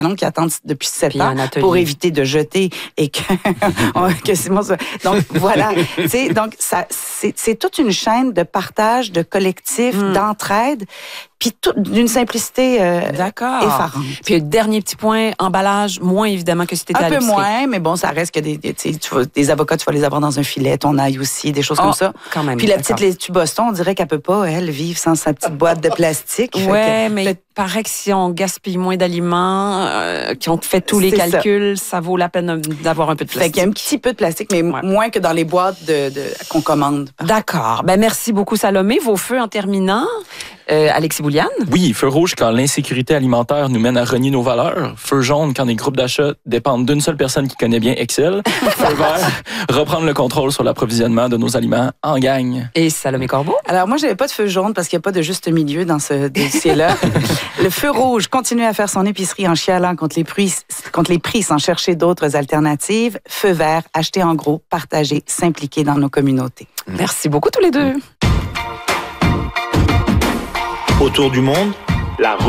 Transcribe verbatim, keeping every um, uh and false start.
Donc, qui attendent depuis sept Puis ans pour éviter de jeter et que, que c'est bon, ça. Donc, voilà. Tu sais, donc, ça, c'est, c'est toute une chaîne de partage, de collectif, mm. d'entraide, puis tout, d'une simplicité euh, D'accord. effarante. Puis, le dernier petit point, emballage, moins évidemment que si t'étais un à peu l'épicerie. moins, mais bon, ça reste que des, des, tu vas, des avocats, tu vas les avoir dans un filet, ton ail aussi, des choses oh, comme ça. Quand même. Puis la d'accord. petite laitue Boston, on dirait qu'elle peut pas, elle, vivre sans sa petite boîte de plastique. Ouais, que, mais il paraît que si on gaspille moins d'aliments, euh, qui ont fait tous les calculs, ça. ça vaut la peine d'avoir un peu de plastique. Fait qu'il y a un petit peu de plastique, mais ouais. moins que dans les boîtes de, de, qu'on commande. D'accord. Ben merci beaucoup, Salomé. Vos feux en terminant. Euh, Alexis Bouliane? Oui, feu rouge quand l'insécurité alimentaire nous mène à renier nos valeurs. Feu jaune quand les groupes d'achat dépendent d'une seule personne qui connaît bien Excel. Feu vert, reprendre le contrôle sur l'approvisionnement de nos aliments en gang. Et Salomé Corbeau? Alors moi, j'avais pas de feu jaune parce qu'il n'y a pas de juste milieu dans ce dossier-là. Le feu rouge, continuer à faire son épicerie en chialant contre les prix, contre les prix sans chercher d'autres alternatives. Feu vert, acheter en gros, partager, s'impliquer dans nos communautés. Merci beaucoup tous les deux. Autour du monde, la